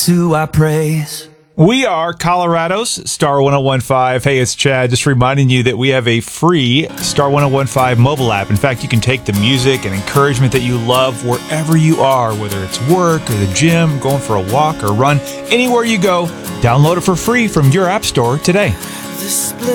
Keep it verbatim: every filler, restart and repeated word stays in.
To our praise. We are Colorado's Star ten fifteen. Hey, it's Chad. Just reminding you that we have a free Star ten fifteen mobile app. In fact, you can take the music and encouragement that you love wherever you are, whether it's work or the gym, going for a walk or run, anywhere you go. Download it for free from your app store today.